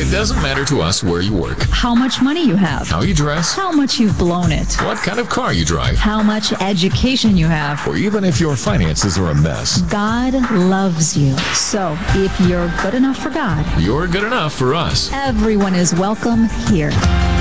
It doesn't matter to us where you work, how much money you have, how you dress, how much you've blown it, what kind of car you drive, how much education you have, or even if your finances are a mess. God loves you. So if you're good enough for God, You're good enough for us. everyone is welcome here.